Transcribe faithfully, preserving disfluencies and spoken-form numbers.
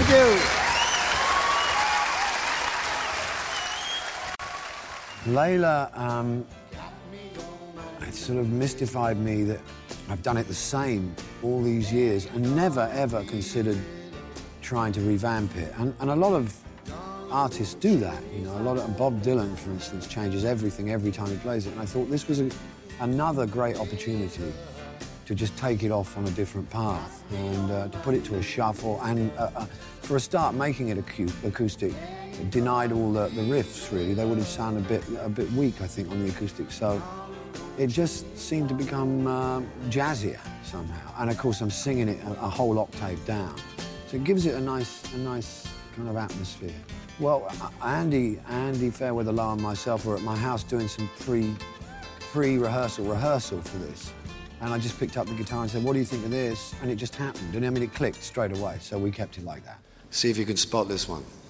Thank you. Layla, um, it sort of mystified me that I've done it the same all these years and never, ever considered trying to revamp it. And, and a lot of artists do that, you know. A lot of Bob Dylan, for instance, changes everything every time he plays it. And I thought this was a, another great opportunity to just take it off on a different path and uh, to put it to a shuffle and, uh, uh, for a start, making it acute, acoustic. It denied all the, the riffs, really. They would have sounded a bit, a bit weak, I think, on the acoustic. So it just seemed to become uh, jazzier somehow. And, of course, I'm singing it a, a whole octave down. So it gives it a nice, a nice kind of atmosphere. Well, Andy, Andy Fairweather Lowe and myself were at my house doing some pre, pre-rehearsal, rehearsal for this. And I just picked up the guitar and said, what do you think of this? And it just happened. And I mean, it clicked straight away, so we kept it like that. See if you can spot this one.